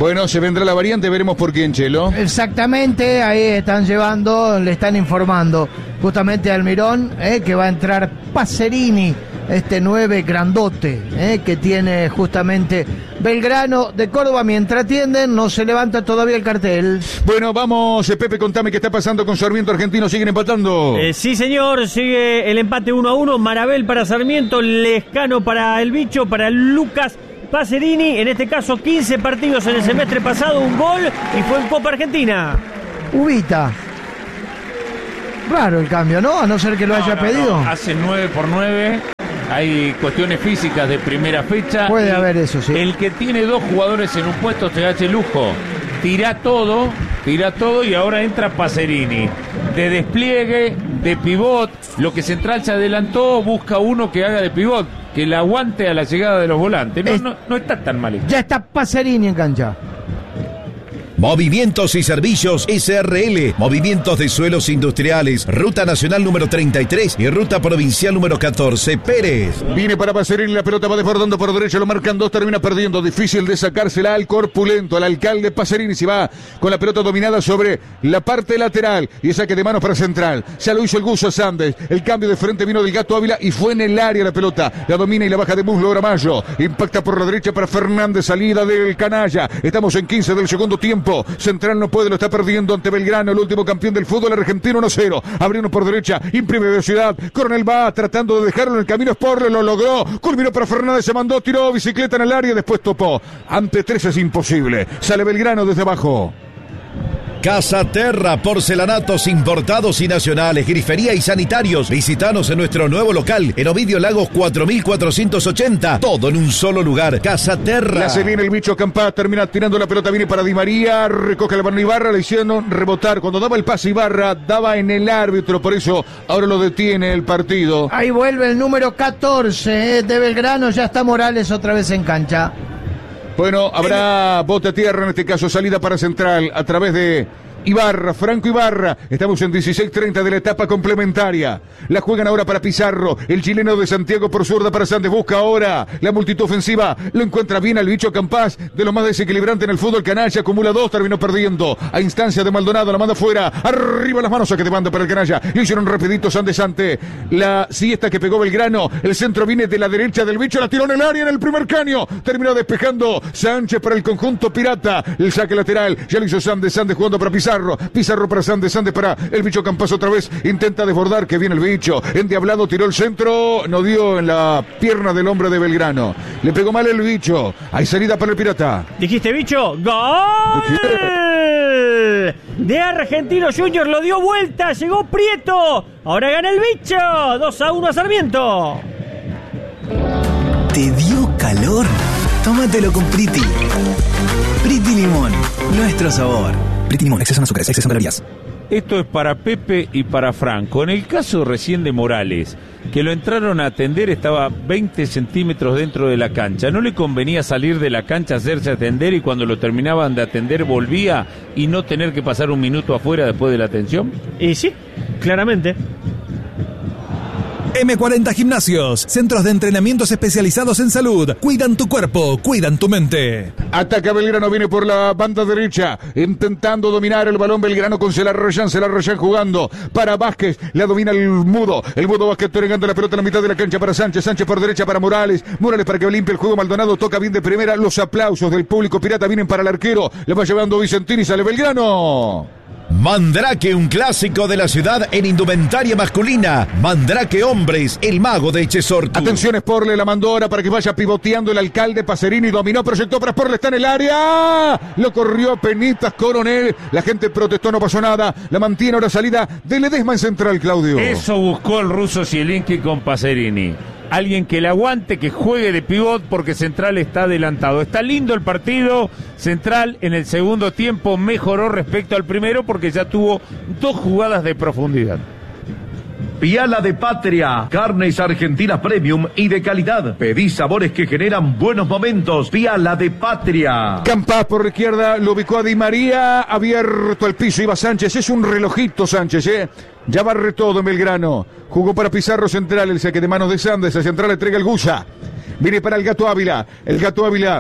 Bueno, se vendrá la variante, veremos por quién, Chelo. Exactamente, ahí están llevando, le están informando justamente a Almirón que va a entrar Pacerini, este 9 grandote que tiene justamente Belgrano de Córdoba. Mientras atienden, no se levanta todavía el cartel. Bueno, vamos, Pepe, contame qué está pasando con Sarmiento Argentino. ¿Siguen empatando? Sí, señor, sigue el empate 1-1. Marabel para Sarmiento, Lescano para el Bicho, para Lucas Pacerini. En este caso, 15 partidos en el semestre pasado, un gol y fue en Copa Argentina. Ubita. Raro el cambio, ¿no? A no ser que lo haya pedido. No. Hace 9x9. Hay cuestiones físicas de primera fecha. Puede haber eso, sí. El que tiene 2 jugadores en un puesto se hace lujo. Tira todo y ahora entra Pacerini. De despliegue, de pivot. Lo que Central se adelantó, busca uno que haga de pivot, que le aguante a la llegada de los volantes. No está tan mal. Ya está Pacerini en cancha. Movimientos y Servicios SRL, movimientos de suelos industriales, Ruta Nacional número 33 y Ruta Provincial número 14, Pérez. Viene para Pacerini, la pelota va desbordando por derecha, lo marcan 2, termina perdiendo, difícil de sacársela al corpulento, al alcalde Pacerini, se va con la pelota dominada sobre la parte lateral y el saque de manos para Central. Ya lo hizo el Guso Sandes, el cambio de frente vino del Gato Ávila y fue en el área la pelota, la domina y la baja de muslo Gramayo, impacta por la derecha para Fernández, salida del canalla, estamos en 15 del segundo tiempo. Central no puede, lo está perdiendo ante Belgrano, el último campeón del fútbol argentino, 1-0. Abriendo por derecha, imprime velocidad. Coronel va tratando de dejarlo en el camino. Sporle lo logró. Culminó para Fernández, se mandó, tiró bicicleta en el área, después topó. Ante 3 es imposible. Sale Belgrano desde abajo. Casa Terra, porcelanatos importados y nacionales, grifería y sanitarios. Visítanos en nuestro nuevo local, en Ovidio Lagos 4480. Todo en un solo lugar. Casa Terra. La se viene el Bicho Campás, termina tirando la pelota, viene para Di María, recoge la mano Ibarra, le hicieron rebotar. Cuando daba el pase Ibarra, daba en el árbitro, por eso ahora lo detiene el partido. Ahí vuelve el número 14 de Belgrano, ya está Morales otra vez en cancha. Bueno, habrá bote a tierra, en este caso salida para Central a través de Ibarra, Franco Ibarra. Estamos en 16:30 de la etapa complementaria. La juegan ahora para Pizarro, el chileno de Santiago por zurda para Sandes. Busca ahora la multitud ofensiva. Lo encuentra bien al Bicho Campás, de lo más desequilibrante en el fútbol canalla. Acumula 2, terminó perdiendo. A instancia de Maldonado, la manda fuera. Arriba las manos, a que te manda para el canalla. Lo hicieron rapidito Sandes ante la siesta que pegó Belgrano. El centro viene de la derecha del Bicho. La tiró en el área en el primer caño. Terminó despejando Sánchez para el conjunto pirata. El saque lateral. Ya lo hizo Sandes. Sandes jugando para Pizarro. Pizarro para Sandes, Sandes para el Bicho Campás otra vez, intenta desbordar, que viene el Bicho, endiablado, tiró el centro, no dio en la pierna del hombre de Belgrano, le pegó mal el Bicho, hay salida para el Pirata. ¿Dijiste Bicho? ¡Gol! De Argentino Junior, lo dio vuelta, llegó Prieto, ahora gana el Bicho, 2-1 a Sarmiento. ¿Te dio calor? Tómatelo con Priti. Priti Limón, nuestro sabor. Priti Limón, exceso en azúcares, exceso en calorías. Esto es para Pepe y para Franco. En el caso recién de Morales, que lo entraron a atender, estaba 20 centímetros dentro de la cancha. ¿No le convenía salir de la cancha, hacerse atender y cuando lo terminaban de atender volvía y no tener que pasar un minuto afuera después de la atención? Y sí, claramente. M40 Gimnasios, centros de entrenamientos especializados en salud. Cuidan tu cuerpo, cuidan tu mente. Ataca Belgrano, viene por la banda derecha, intentando dominar el balón Belgrano con Celarroyán jugando para Vázquez, la domina el Mudo Vázquez entregando la pelota en la mitad de la cancha para Sánchez, Sánchez por derecha para Morales para que limpie el juego. Maldonado toca bien de primera, los aplausos del público pirata vienen para el arquero, le va llevando Vicentini, sale Belgrano. Mandrake, un clásico de la ciudad en indumentaria masculina. Mandrake Hombres, el mago de Echesortu. Atención, Sporle la mandó ahora para que vaya pivoteando el alcalde. Pacerini dominó, proyectó para Sporle, está en el área. Lo corrió Penitas Coronel. La gente protestó, no pasó nada. La mantiene ahora salida de Ledesma en central, Claudio. Eso buscó el ruso Zielinski con Pacerini. Alguien que le aguante, que juegue de pivot porque Central está adelantado. Está lindo el partido. Central en el segundo tiempo mejoró respecto al primero porque ya tuvo 2 jugadas de profundidad. Piala de Patria, carnes argentinas premium y de calidad. Pedí sabores que generan buenos momentos. Piala de Patria. Campás por la izquierda, lo ubicó a Di María, abierto al piso, iba Sánchez, es un relojito Sánchez, ya barre todo en Belgrano. Jugó para Pizarro central, el saque de manos de Sandes, a central entrega el Gusa. Viene para el Gato Ávila,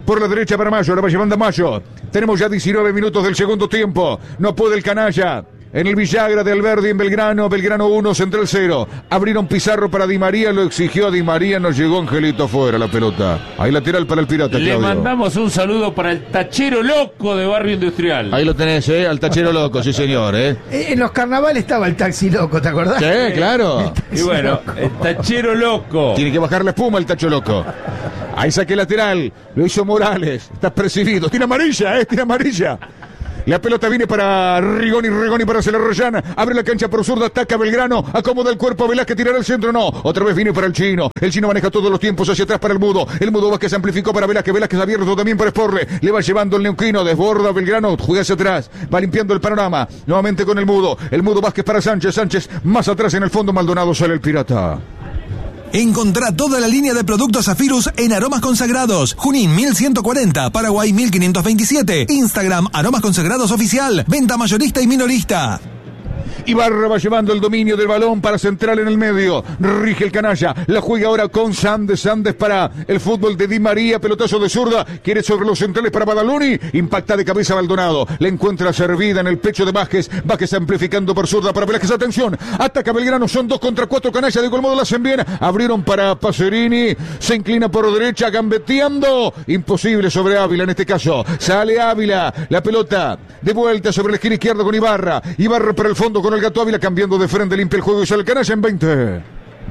Por la derecha para Mayo, la va llevando a Mayo. Tenemos ya 19 minutos del segundo tiempo. No puede el canalla. En el Villagra de Alberdi en Belgrano, Belgrano 1, Central 0. Abrieron Pizarro para Di María, lo exigió a Di María, no llegó Angelito afuera la pelota. Ahí lateral para el Pirata, Le Claudio. mandamos un saludo para el tachero loco de Barrio Industrial. Ahí lo tenés, al tachero loco, sí señor, En los carnavales estaba el taxi loco, ¿te acordás? Sí, claro. Y bueno, el tachero loco. Tiene que bajar la espuma el tacho loco. Ahí saque lateral, lo hizo Morales, está percibido, tiene amarilla, tiene amarilla. La pelota viene para Rigoni para Celarroyana. Abre la cancha por zurda, ataca Belgrano. Acomoda el cuerpo, Velázquez tirará al centro, no. Otra vez viene para el Chino. El Chino maneja todos los tiempos hacia atrás para el Mudo. El Mudo Vázquez amplificó para Velázquez. Velázquez abierto también para Sporle. Le va llevando el neuquino, desborda Belgrano. Juega hacia atrás, va limpiando el panorama. Nuevamente con el Mudo. El Mudo Vázquez para Sánchez. Sánchez más atrás en el fondo. Maldonado sale el Pirata. Encontrá toda la línea de productos Zafirus en Aromas Consagrados. Junín 1140, Paraguay 1527. Instagram Aromas Consagrados Oficial. Venta mayorista y minorista. Ibarra va llevando el dominio del balón para Central en el medio. Rige el canalla. La juega ahora con Sandes. Sandes para el fútbol de Di María. Pelotazo de zurda. Quiere sobre los centrales para Badaloni. Impacta de cabeza Maldonado. La encuentra servida en el pecho de Vázquez. Vázquez amplificando por zurda para Velázquez. Atención. Ataca Belgrano. Son 2 contra 4. Canalla de igual modo la hacen bien. Abrieron para Pacerini. Se inclina por derecha. Gambeteando. Imposible sobre Ávila en este caso. Sale Ávila. La pelota de vuelta sobre la esquina izquierda con Ibarra. Ibarra para el fondo con el Gato Ávila cambiando de frente, limpia el juego y sale el canalla en 20.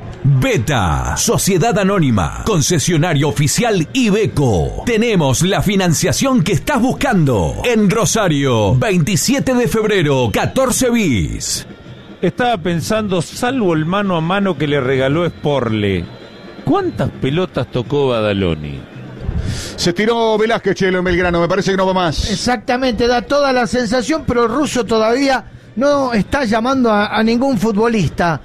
Beta, Sociedad Anónima, concesionario oficial Iveco. Tenemos la financiación que estás buscando. En Rosario, 27 de febrero, 14 bis. Estaba pensando, salvo el mano a mano que le regaló Sporle, ¿cuántas pelotas tocó Badaloni? Se tiró Velázquez, Chelo, en Belgrano, me parece que no va más. Exactamente, da toda la sensación, pero el ruso todavía no está llamando a ningún futbolista.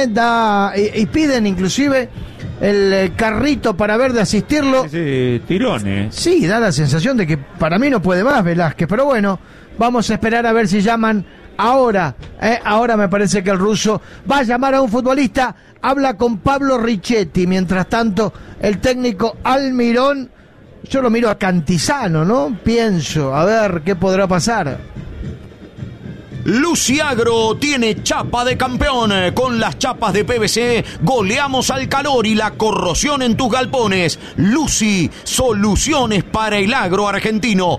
Y piden inclusive el carrito para ver de asistirlo. Tirones. Sí, da la sensación de que para mí no puede más Velázquez, pero bueno, vamos a esperar a ver si llaman ahora. Ahora me parece que el ruso va a llamar a un futbolista. Habla con Pablo Richetti. Mientras tanto, el técnico Almirón, yo lo miro a Cantizano, ¿no? Pienso, a ver qué podrá pasar. Luciagro tiene chapa de campeón. Con las chapas de PVC goleamos al calor y la corrosión en tus galpones. Lucy, soluciones para el agro argentino.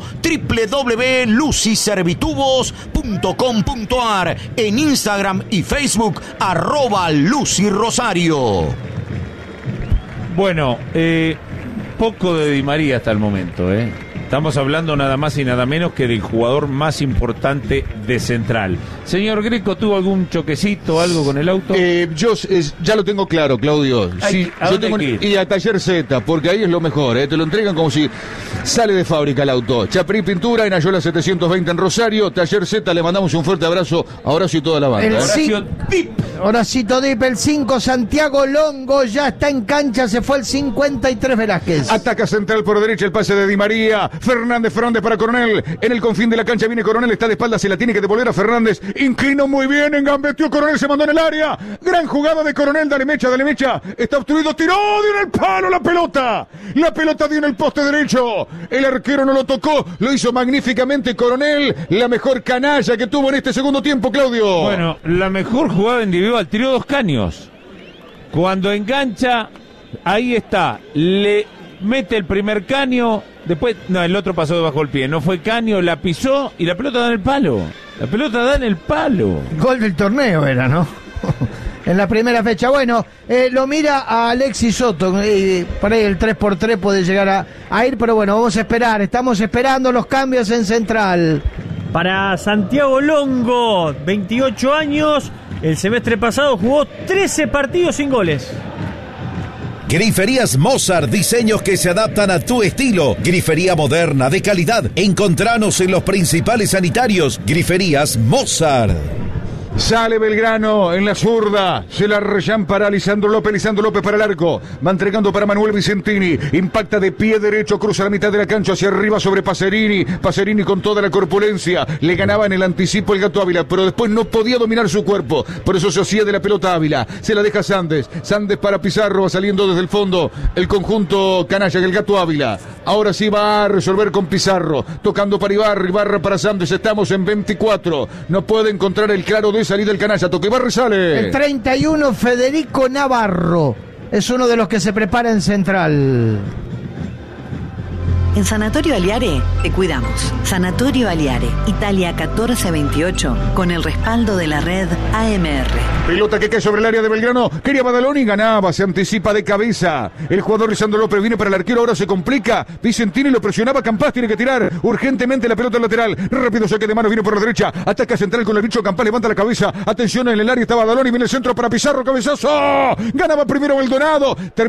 www.lucyservitubos.com.ar. En Instagram y Facebook @LucyRosario. Bueno, poco de Di María hasta el momento, Estamos hablando nada más y nada menos que del jugador más importante de Central. Señor Greco, ¿tuvo algún choquecito, algo con el auto? Yo ya lo tengo claro, Claudio. Sí, ¿a dónde hay que ir? Y a Taller Z, porque ahí es lo mejor. Te lo entregan como si sale de fábrica el auto. Chaprí Pintura, en Ayola 720 en Rosario. Taller Z, le mandamos un fuerte abrazo a Horacio y toda la banda. Horacito Dip, el 5, Santiago Longo ya está en cancha, se fue el 53 Velázquez. Ataca Central por derecha, el pase de Di María. Fernández para Coronel. En el confín de la cancha viene Coronel, está de espalda, se la tiene que devolver a Fernández. Inclinó muy bien, engambeteó Coronel, se mandó en el área. Gran jugada de Coronel, dale mecha. Está obstruido, tiró, dio en el palo la pelota. La pelota dio en el poste derecho. El arquero no lo tocó, lo hizo magníficamente Coronel. La mejor canalla que tuvo en este segundo tiempo, Claudio. Bueno, la mejor jugada individual, tiró 2 caños. Cuando engancha, ahí está, le mete el primer caño, después, no, el otro pasó debajo del pie, no fue caño, la pisó y la pelota da en el palo. La pelota da en el palo. Gol del torneo era, ¿no? En la primera fecha. Bueno, lo mira a Alexis Soto. Por ahí el 3x3 puede llegar a ir, pero bueno, vamos a esperar. Estamos esperando los cambios en Central. Para Santiago Longo, 28 años, el semestre pasado jugó 13 partidos sin goles. Griferías Mozart, diseños que se adaptan a tu estilo. Grifería moderna, de calidad. Encontranos en los principales sanitarios. Griferías Mozart. Sale Belgrano en la zurda. Se la rellampará Lisandro López para el arco. Va entregando para Manuel Vicentini. Impacta de pie derecho, cruza la mitad de la cancha hacia arriba sobre Pacerini. Pacerini con toda la corpulencia. Le ganaba en el anticipo el Gato Ávila, pero después no podía dominar su cuerpo. Por eso se hacía de la pelota Ávila. Se la deja Sandes. Sandes para Pizarro, va saliendo desde el fondo el conjunto canalla, el Gato Ávila. Ahora sí va a resolver con Pizarro. Tocando para Ibarra para Sandes. Estamos en 24. No puede encontrar el claro de salida el canalla. Toque Ibarra y sale. El 31, Federico Navarro. Es uno de los que se prepara en Central. En Sanatorio Aliare te cuidamos. Sanatorio Aliare, Italia 1428, con el respaldo de la red AMR. Pelota que cae sobre el área de Belgrano. Quería Badaloni, ganaba, se anticipa de cabeza. El jugador Lisandro López viene para el arquero, ahora se complica. Vicentini lo presionaba, Campás tiene que tirar urgentemente la pelota lateral. Rápido saque de mano, viene por la derecha. Ataca Central con el bicho, Campás levanta la cabeza. Atención, en el área está Badaloni, viene el centro para Pizarro, cabezazo. Ganaba primero Maldonado.